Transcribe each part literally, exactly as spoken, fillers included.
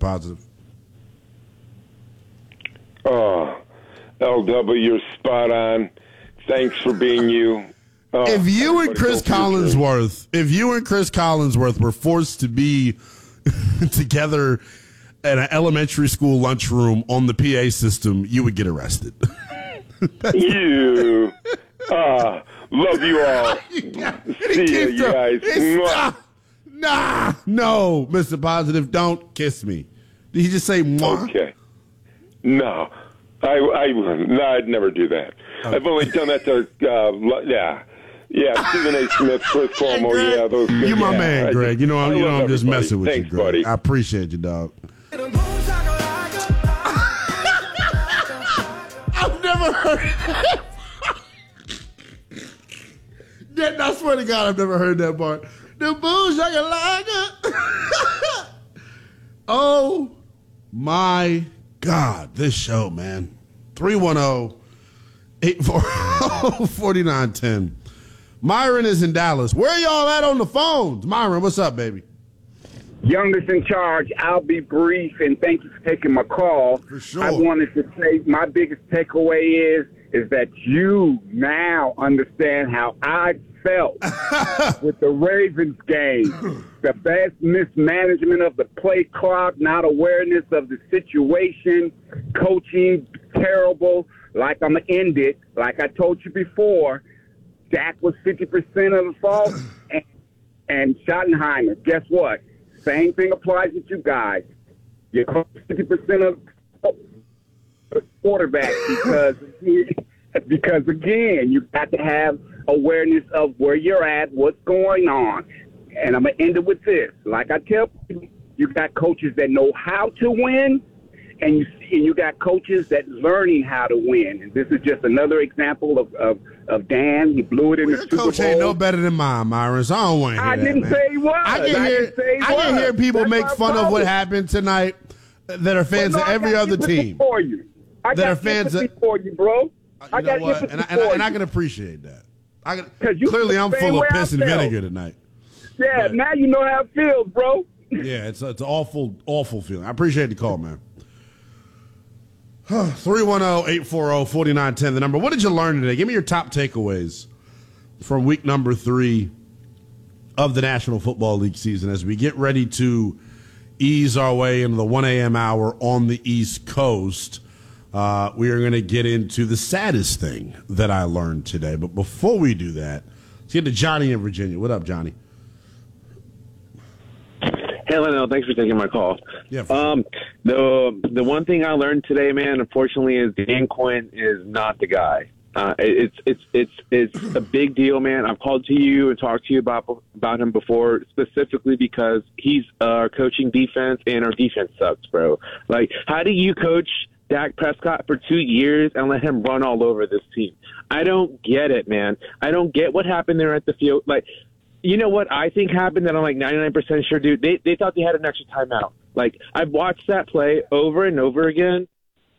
Positive? Oh, L W, you're spot on. Thanks for being you. Oh, if you and Chris Collinsworth, if you and Chris Collinsworth were forced to be together at an elementary school lunchroom on the P A system, you would get arrested. You. Ah, love you all. See you, you guys. Nah, nah, no, Mister Positive, don't kiss me. Did he just say mwah? Okay. No. I, I, no, I'd never do that. Okay. I've only done that to, uh, yeah. Yeah, Stephen A. Smith, Chris Cuomo, hey, yeah, those guys. You my yeah, man, I Greg. Just, you know, I'm, you know, I'm just messing with Thanks, you, Greg. Buddy. I appreciate you, dog. I've never heard that. Yeah, I swear to God, I've never heard that part. The booze shakalaka. Oh, my God. This show, man. three one zero, eight four zero, four nine one zero. Myron is in Dallas. Where y'all at on the phones? Myron, what's up, baby? Youngest in charge. I'll be brief, and thank you for taking my call. For sure. I wanted to say my biggest takeaway is is that you now understand how I felt with the Ravens game. The bad mismanagement of the play clock, not awareness of the situation, coaching terrible. Like I'm going to end it. Like I told you before, Dak was fifty percent of the fault, and, and Schottenheimer. Guess what? Same thing applies with you guys. You're fifty percent of the quarterback because, because, again, you got to have awareness of where you're at, what's going on. And I'm going to end it with this. Like I tell people, you got coaches that know how to win, and you and you got coaches that learning how to win. And this is just another example of, of, of Dan. He blew it in well, the Super Bowl. Your coach ain't no better than mine, Myron, so I don't want to hear I that, didn't man. say he was. I can I hear, didn't say he I can was. hear people That's make my fun problem. of what happened tonight that are fans Well, no, of every I got other empathy team. For you. I that got are fans empathy of, for you, bro. I you got know what? empathy And I, for and, I, you. and I can appreciate that. I can, you clearly, I'm the same full of way I piss and felt. vinegar tonight. Yeah, But- now you know how it feels, bro. Yeah, it's it's an awful, awful feeling. I appreciate the call, man. three one zero, eight four zero, four nine one zero, the number. What did you learn today? Give me your top takeaways from week number three of the National Football League season as we get ready to ease our way into the one a.m. hour on the East Coast. Uh, we are going to get into the saddest thing that I learned today. But before we do that, let's get to Johnny in Virginia. What up, Johnny? Hey, Leno, thanks for taking my call. Yeah, for um, the the one thing I learned today, man, unfortunately, is Dan Quinn is not the guy. Uh, it's it's it's it's a big deal, man. I've called to you and talked to you about about him before, specifically because he's uh, coaching defense, and our defense sucks, bro. Like, how do you coach Dak Prescott for two years and let him run all over this team? I don't get it, man. I don't get what happened there at the field. Like, you know what I think happened that I'm like ninety-nine percent sure, dude? They they thought they had an extra timeout. Like, I've watched that play over and over again,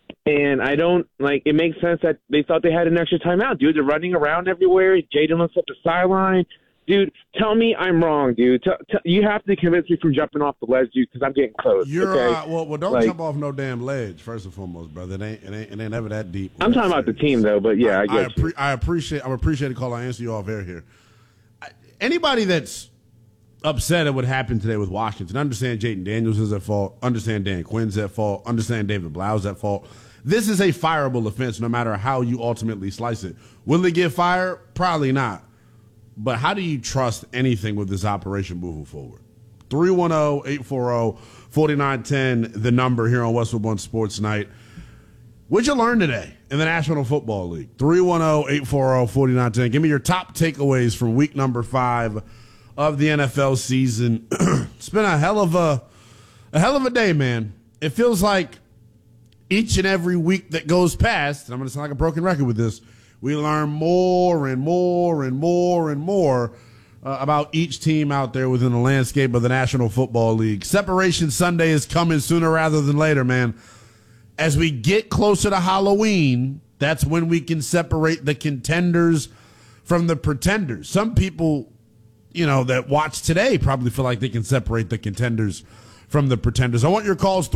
and I don't, like, it makes sense that they thought they had an extra timeout, dude. They're running around everywhere. Jaden looks up the sideline. Dude, tell me I'm wrong, dude. Tell, tell, you have to convince me from jumping off the ledge, dude, because I'm getting close. You're okay? uh, well, well. Don't like, jump off no damn ledge. First and foremost, brother. It ain't. It ain't. It ain't ever that deep. I'm talking about the team, though. But yeah, I, I get I, you. appre- I appreciate. I appreciate the call. I answer you off air here. I, anybody that's upset at what happened today with Washington, understand Jaden Daniels is at fault. Understand Dan Quinn's at fault. Understand David Blau's at fault. This is a fireable offense, no matter how you ultimately slice it. Will it get fired? Probably not. But how do you trust anything with this operation moving forward? three one zero, eight four zero, four nine one zero, the number here on Westwood One Sports Night. What'd you learn today in the National Football League? three one zero, eight four zero, four nine one zero. Give me your top takeaways from week number five of the N F L season. It's been a hell of a, a hell of a day, man. It feels like each and every week that goes past, and I'm going to sound like a broken record with this, we learn more and more and more and more uh, about each team out there within the landscape of the National Football League. Separation Sunday is coming sooner rather than later, man. As we get closer to Halloween, that's when we can separate the contenders from the pretenders. Some people, you know, that watch today probably feel like they can separate the contenders from the pretenders. I want your calls.